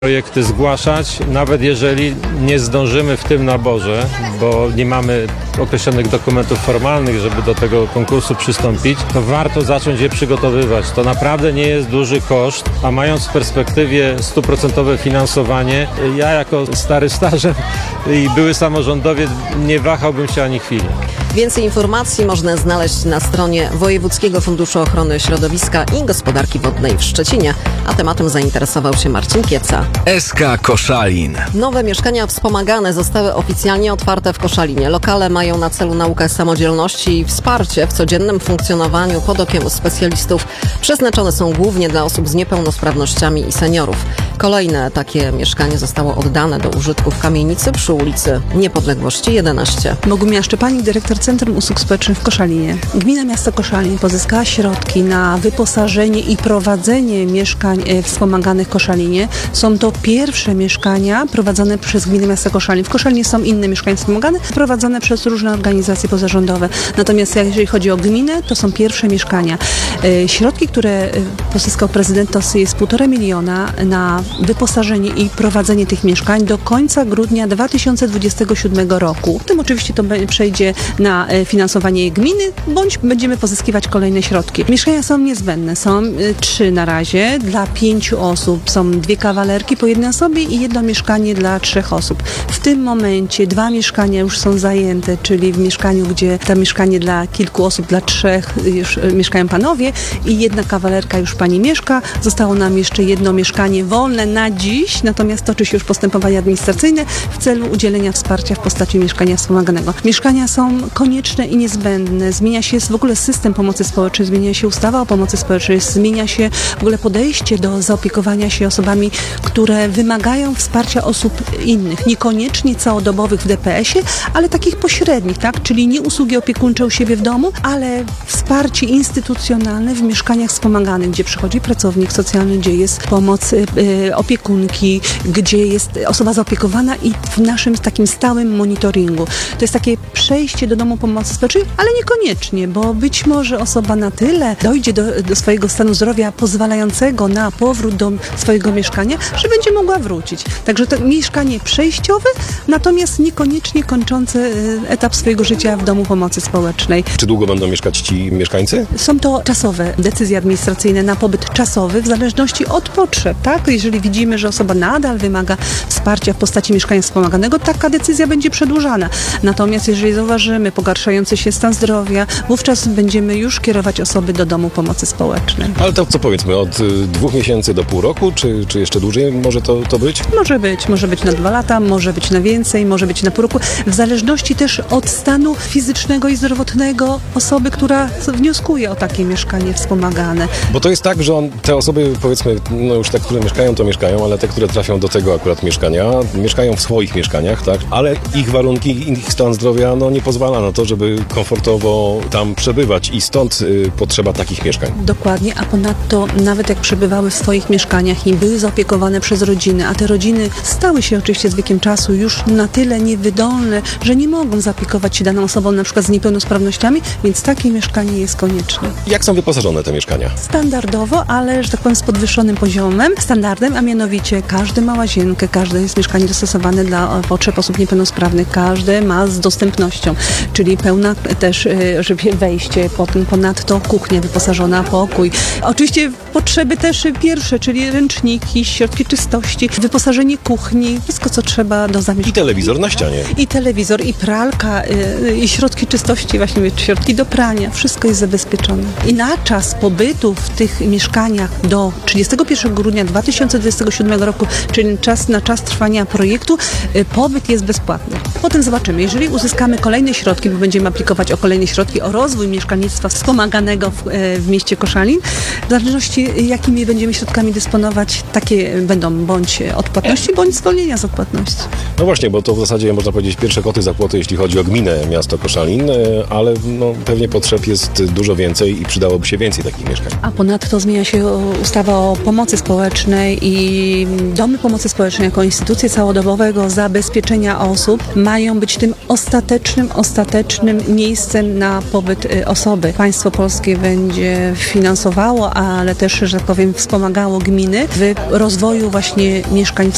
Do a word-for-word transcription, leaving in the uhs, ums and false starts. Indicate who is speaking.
Speaker 1: projekty zgłaszać, nawet jeżeli nie zdążymy w tym naborze, bo nie mamy określonych dokumentów formalnych, żeby do tego konkursu przystąpić, to warto zacząć je przygotowywać. To naprawdę nie jest duży koszt, a mając w perspektywie stuprocentowe finansowanie, ja jako stary stażem i były samorządowiec nie wahałbym się ani chwili.
Speaker 2: Więcej informacji można znaleźć na stronie Wojewódzkiego Funduszu Ochrony Środowiska i Gospodarki Wodnej w Szczecinie, a tematem zainteresował się Marcin Kieca.
Speaker 3: S K Koszalin.
Speaker 2: Nowe mieszkania wspomagane zostały oficjalnie otwarte w Koszalinie. Lokale mają na celu naukę samodzielności i wsparcie w codziennym funkcjonowaniu pod okiem specjalistów. Przeznaczone są głównie dla osób z niepełnosprawnościami i seniorów. Kolejne takie mieszkanie zostało oddane do użytku w kamienicy przy ulicy Niepodległości jedenaście.
Speaker 4: Bogumiła Szczepanik, dyrektor Centrum Usług Społecznych w Koszalinie. Gmina Miasto Koszalin pozyskała środki na wyposażenie i prowadzenie mieszkań wspomaganych w Koszalinie. Są to pierwsze mieszkania prowadzone przez Gminę Miasta Koszalin. W Koszalinie są inne mieszkania wspomagane, prowadzone przez różne organizacje pozarządowe. Natomiast jeżeli chodzi o gminę, to są pierwsze mieszkania. Środki, które pozyskał prezydent, to jest półtora miliona na wyposażenie i prowadzenie tych mieszkań do końca grudnia dwa tysiące dwudziestego siódmego roku. W tym oczywiście to przejdzie na finansowanie gminy, bądź będziemy pozyskiwać kolejne środki. Mieszkania są niezbędne. Są trzy na razie. Dla pięciu osób są dwie kawalerki po jednej osobie i jedno mieszkanie dla trzech osób. W tym momencie dwa mieszkania już są zajęte, czyli w mieszkaniu, gdzie to mieszkanie dla kilku osób, dla trzech już mieszkają panowie i jedna kawalerka już pani mieszka. Zostało nam jeszcze jedno mieszkanie wolne na dziś, natomiast toczy się już postępowanie administracyjne w celu udzielenia wsparcia w postaci mieszkania wspomaganego. Mieszkania są konieczne i niezbędne. Zmienia się w ogóle system pomocy społecznej, zmienia się ustawa o pomocy społecznej, zmienia się w ogóle podejście do zaopiekowania się osobami, które wymagają wsparcia osób innych, niekoniecznie całodobowych w D P S ie, ale takich pośrednich, tak? Czyli nie usługi opiekuńcze u siebie w domu, ale wsparcie instytucjonalne w mieszkaniach wspomaganych, gdzie przychodzi pracownik socjalny, gdzie jest pomoc y, y, opiekunki, gdzie jest osoba zaopiekowana i w naszym takim stałym monitoringu. To jest takie przejście do domu pomocy społecznej, ale niekoniecznie, bo być może osoba na tyle dojdzie do, do swojego stanu zdrowia pozwalającego na powrót do swojego mieszkania, że będzie mogła wrócić. Także to mieszkanie przejściowe, natomiast niekoniecznie kończące etap swojego życia w domu pomocy społecznej.
Speaker 5: Czy długo będą mieszkać ci mieszkańcy?
Speaker 4: Są to czasowe decyzje administracyjne na pobyt czasowy w zależności od potrzeb, tak? Jeżeli widzimy, że osoba nadal wymaga wsparcia w postaci mieszkania wspomaganego, taka decyzja będzie przedłużana. Natomiast jeżeli zauważymy pogarszający się stan zdrowia, wówczas będziemy już kierować osoby do domu pomocy społecznej.
Speaker 5: Ale to co powiedzmy, od y, dwóch miesięcy do pół roku, czy, czy jeszcze dłużej może to, to być?
Speaker 4: Może być, może być na dwa lata, może być na więcej, może być na pół roku, w zależności też od stanu fizycznego i zdrowotnego osoby, która wnioskuje o takie mieszkanie wspomagane.
Speaker 5: Bo to jest tak, że on, te osoby, powiedzmy, no już te, które mieszkają, to mieszkają, ale te, które trafią do tego akurat mieszkania, mieszkają w swoich mieszkaniach, tak? Ale ich warunki, ich stan zdrowia, no nie pozwala na to, żeby komfortowo tam przebywać i stąd y, potrzeba takich mieszkań.
Speaker 4: Dokładnie, a ponadto nawet jak przebywały w swoich mieszkaniach i były zaopiekowane przez rodziny, a te rodziny stały się oczywiście z wiekiem czasu już na tyle niewydolne, że nie mogą zaopiekować się daną osobą na przykład z niepełnosprawnościami, więc takie mieszkanie jest konieczne.
Speaker 5: Jak są wyposażone te mieszkania?
Speaker 4: Standardowo, ale, że tak powiem, z podwyższonym poziomem, standardem, a mianowicie każdy ma łazienkę, każde jest mieszkanie dostosowane dla potrzeb osób niepełnosprawnych, każde ma z dostępnością, czyli pełna też żeby wejście, potem ponadto kuchnia wyposażona, pokój. Oczywiście potrzeby też pierwsze, czyli ręczniki, środki czystości, wyposażenie kuchni, wszystko co trzeba do zamieszkania.
Speaker 5: I telewizor na ścianie.
Speaker 4: I telewizor, i pralka, i środki czystości, właśnie środki do prania, wszystko jest zabezpieczone. I na czas pobytu w tych mieszkaniach do trzydziestego pierwszego grudnia dwa tysiące dwudziestego siódmego roku, czyli czas, na czas trwania projektu, pobyt jest bezpłatny. Potem zobaczymy, jeżeli uzyskamy kolejne środki, bo będziemy aplikować o kolejne środki, o rozwój mieszkalnictwa wspomaganego w, w mieście Koszalin, w zależności jakimi będziemy środkami dysponować, takie będą bądź odpłatności, bądź zwolnienia z odpłatności.
Speaker 5: No właśnie, bo to w zasadzie można powiedzieć pierwsze koty za płoty, jeśli chodzi o gminę miasto Koszalin, ale no, pewnie potrzeb jest dużo więcej i przydałoby się więcej takich mieszkań.
Speaker 4: A ponadto zmienia się ustawa o pomocy społecznej i domy pomocy społecznej jako instytucje całodobowego zabezpieczenia osób mają być tym ostatecznym, ostatecznym miejscem na pobyt osoby. Państwo polskie będzie finansowało, ale też, że tak powiem, wspomagało gminy w rozwoju właśnie mieszkań